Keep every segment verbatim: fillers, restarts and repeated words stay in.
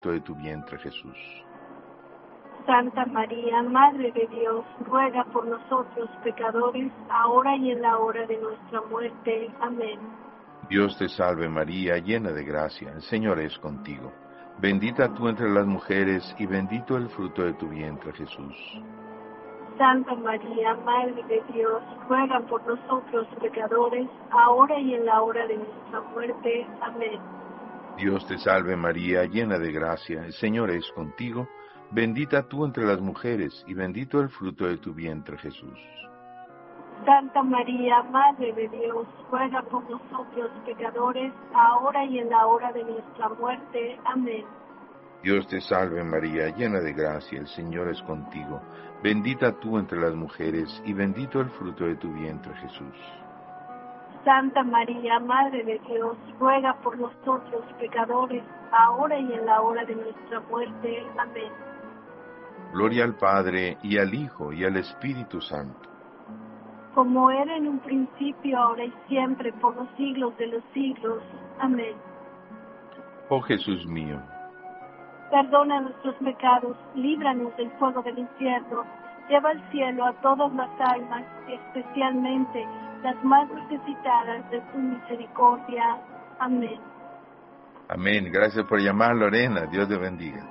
fruto de tu vientre, Jesús. Santa María, Madre de Dios, ruega por nosotros pecadores, ahora y en la hora de nuestra muerte. Amén. Dios te salve María, llena de gracia, el Señor es contigo. Bendita tú entre las mujeres, y bendito el fruto de tu vientre, Jesús. Santa María, Madre de Dios, ruega por nosotros pecadores, ahora y en la hora de nuestra muerte. Amén. Dios te salve María, llena de gracia, el Señor es contigo. Bendita tú entre las mujeres, y bendito el fruto de tu vientre, Jesús. Santa María, Madre de Dios, ruega por nosotros pecadores, ahora y en la hora de nuestra muerte. Amén. Dios te salve María, llena de gracia, el Señor es contigo. Bendita tú entre las mujeres, y bendito el fruto de tu vientre, Jesús. Santa María, Madre de Dios, ruega por nosotros pecadores, ahora y en la hora de nuestra muerte. Amén. Gloria al Padre, y al Hijo, y al Espíritu Santo. Como era en un principio, ahora y siempre, por los siglos de los siglos. Amén. Oh Jesús mío, perdona nuestros pecados, líbranos del fuego del infierno, lleva al cielo a todas las almas, especialmente las más necesitadas de tu misericordia. Amén. Amén. Gracias por llamar, Lorena. Dios te bendiga.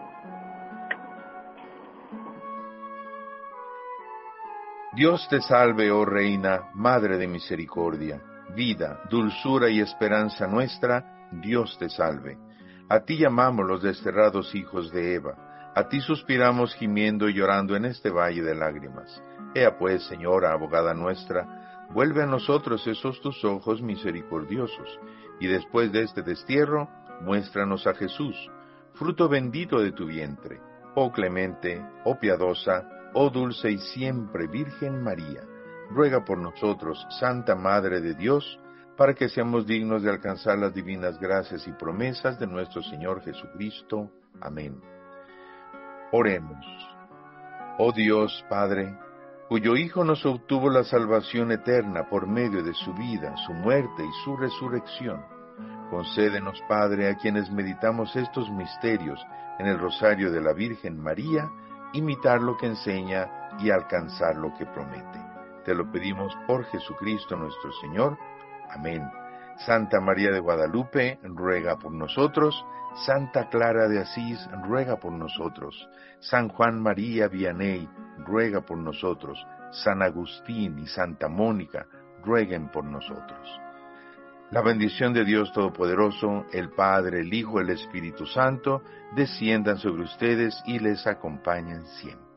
Dios te salve, oh Reina, Madre de misericordia, vida, dulzura y esperanza nuestra, Dios te salve. A ti llamamos los desterrados hijos de Eva, a ti suspiramos gimiendo y llorando en este valle de lágrimas. Ea pues, Señora, abogada nuestra, vuelve a nosotros esos tus ojos misericordiosos, y después de este destierro, muéstranos a Jesús, fruto bendito de tu vientre. Oh clemente, oh piadosa, oh dulce y siempre Virgen María, ruega por nosotros, Santa Madre de Dios, para que seamos dignos de alcanzar las divinas gracias y promesas de nuestro Señor Jesucristo. Amén. Oremos. Oh Dios Padre, cuyo Hijo nos obtuvo la salvación eterna por medio de su vida, su muerte y su resurrección, concédenos, Padre, a quienes meditamos estos misterios en el rosario de la Virgen María, imitar lo que enseña y alcanzar lo que promete. Te lo pedimos por Jesucristo nuestro Señor. Amén. Santa María de Guadalupe, ruega por nosotros. Santa Clara de Asís, ruega por nosotros. San Juan María Vianney, ruega por nosotros. San Agustín y Santa Mónica, rueguen por nosotros. La bendición de Dios Todopoderoso, el Padre, el Hijo, el Espíritu Santo, desciendan sobre ustedes y les acompañen siempre.